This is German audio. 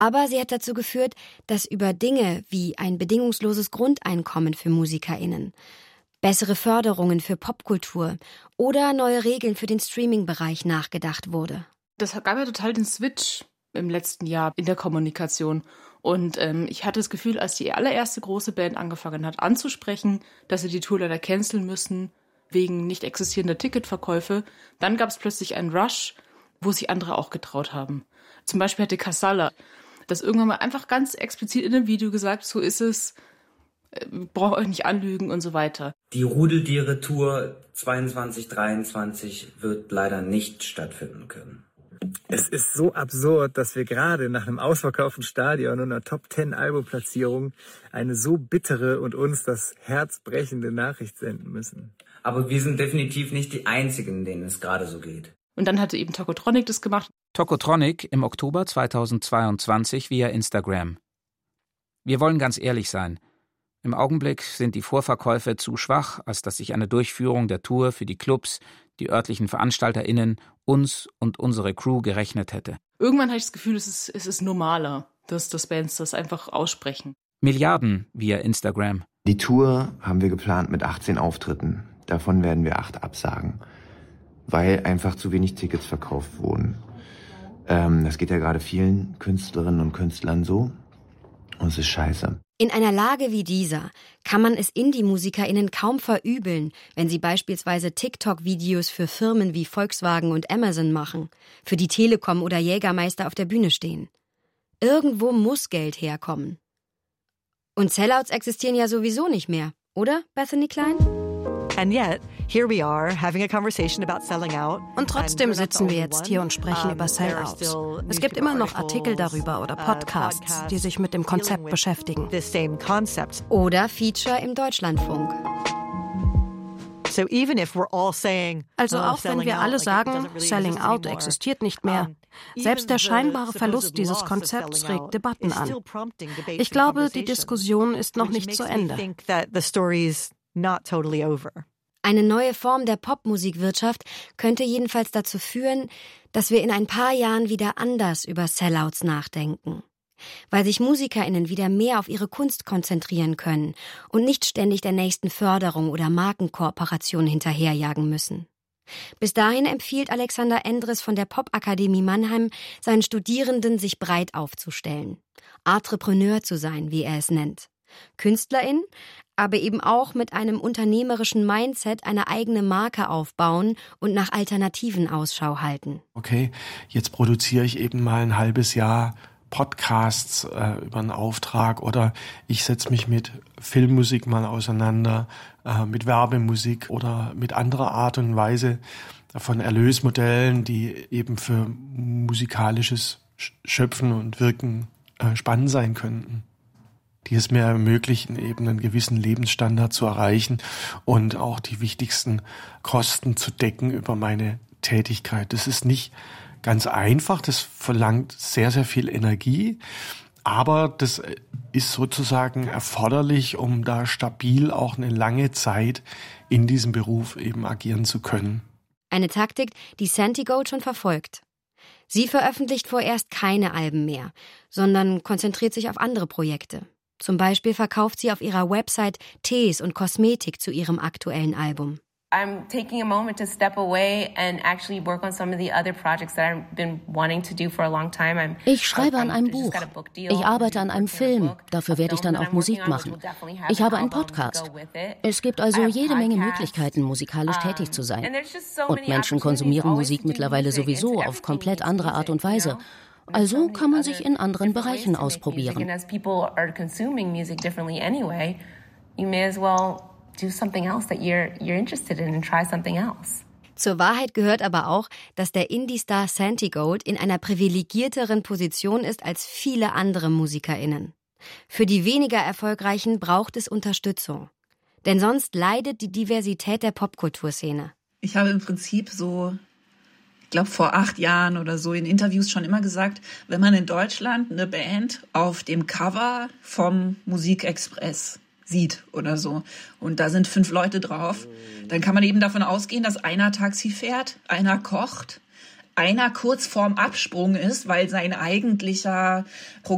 Aber sie hat dazu geführt, dass über Dinge wie ein bedingungsloses Grundeinkommen für MusikerInnen, bessere Förderungen für Popkultur oder neue Regeln für den Streaming-Bereich nachgedacht wurde. Das gab ja total den Switch im letzten Jahr in der Kommunikation. Und ich hatte das Gefühl, als die allererste große Band angefangen hat anzusprechen, dass sie die Tour leider canceln müssen wegen nicht existierender Ticketverkäufe, dann gab es plötzlich einen Rush, wo sich andere auch getraut haben. Zum Beispiel hatte Casalla das irgendwann mal einfach ganz explizit in einem Video gesagt, so ist es, braucht euch nicht anlügen und so weiter. Die Rudeltiere-Tour 22/23 wird leider nicht stattfinden können. Es ist so absurd, dass wir gerade nach einem ausverkauften Stadion und einer Top-10-Albumplatzierung eine so bittere und uns das Herz brechende Nachricht senden müssen. Aber wir sind definitiv nicht die Einzigen, denen es gerade so geht. Und dann hatte eben Tokotronic das gemacht. Tokotronic im Oktober 2022 via Instagram. Wir wollen ganz ehrlich sein. Im Augenblick sind die Vorverkäufe zu schwach, als dass sich eine Durchführung der Tour für die Clubs, die örtlichen VeranstalterInnen, uns und unsere Crew gerechnet hätte. Irgendwann hatte ich das Gefühl, es ist normaler, dass Bands das einfach aussprechen. Milliarden via Instagram. Die Tour haben wir geplant mit 18 Auftritten. Davon werden wir 8 absagen, weil einfach zu wenig Tickets verkauft wurden. Das geht ja gerade vielen Künstlerinnen und Künstlern so. Und es ist scheiße. In einer Lage wie dieser kann man es Indie-MusikerInnen kaum verübeln, wenn sie beispielsweise TikTok-Videos für Firmen wie Volkswagen und Amazon machen, für die Telekom oder Jägermeister auf der Bühne stehen. Irgendwo muss Geld herkommen. Und Sellouts existieren ja sowieso nicht mehr, oder, Bethany Klein? Und trotzdem sitzen wir jetzt hier und sprechen über Sellouts. Es gibt immer noch Artikel darüber oder Podcasts, die sich mit dem Konzept beschäftigen. Oder Feature im Deutschlandfunk. Also auch wenn wir alle sagen, Selling Out existiert nicht mehr, selbst der scheinbare Verlust dieses Konzepts regt Debatten an. Ich glaube, die Diskussion ist noch nicht zu Ende. Eine neue Form der Popmusikwirtschaft könnte jedenfalls dazu führen, dass wir in ein paar Jahren wieder anders über Sellouts nachdenken. Weil sich MusikerInnen wieder mehr auf ihre Kunst konzentrieren können und nicht ständig der nächsten Förderung oder Markenkooperation hinterherjagen müssen. Bis dahin empfiehlt Alexander Endres von der Popakademie Mannheim seinen Studierenden, sich breit aufzustellen. Entrepreneur zu sein, wie er es nennt. KünstlerInnen, aber eben auch mit einem unternehmerischen Mindset eine eigene Marke aufbauen und nach Alternativen Ausschau halten. Okay, jetzt produziere ich eben mal ein halbes Jahr Podcasts über einen Auftrag oder ich setze mich mit Filmmusik mal auseinander, mit Werbemusik oder mit anderer Art und Weise von Erlösmodellen, die eben für musikalisches Schöpfen und Wirken spannend sein könnten, die es mir ermöglichen, eben einen gewissen Lebensstandard zu erreichen und auch die wichtigsten Kosten zu decken über meine Tätigkeit. Das ist nicht ganz einfach, das verlangt sehr, sehr viel Energie, aber das ist sozusagen erforderlich, um da stabil auch eine lange Zeit in diesem Beruf eben agieren zu können. Eine Taktik, die Santi Goat schon verfolgt. Sie veröffentlicht vorerst keine Alben mehr, sondern konzentriert sich auf andere Projekte. Zum Beispiel verkauft sie auf ihrer Website Tees und Kosmetik zu ihrem aktuellen Album. I'm taking a moment to step away and actually work on some of the other projects that I've been wanting to do for a long time. Ich schreibe an einem Buch. Ich arbeite an einem Film. Dafür werde ich dann auch Musik machen. Ich habe einen Podcast. Es gibt also jede Menge Möglichkeiten, musikalisch tätig zu sein. Und Menschen konsumieren Musik mittlerweile sowieso auf komplett andere Art und Weise. Also kann man sich in anderen Bereichen ausprobieren. Do something else that you're interested in and try something else. Zur Wahrheit gehört aber auch, dass der Indie-Star Santi Goat in einer privilegierteren Position ist als viele andere MusikerInnen. Für die weniger Erfolgreichen braucht es Unterstützung. Denn sonst leidet die Diversität der Popkulturszene. Ich habe im Prinzip ich glaube vor 8 Jahren oder so in Interviews schon immer gesagt, wenn man in Deutschland eine Band auf dem Cover vom Musikexpress sieht oder so und da sind 5 Leute drauf, dann kann man eben davon ausgehen, dass einer Taxi fährt, einer kocht, einer kurz vorm Absprung ist, weil sein eigentlicher